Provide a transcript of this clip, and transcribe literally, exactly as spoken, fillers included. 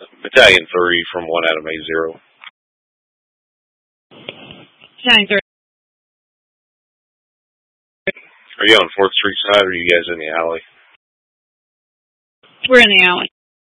Battalion three from one Adam A zero. Battalion three. Are you on fourth Street side, or are you guys in the alley? We're in the alley.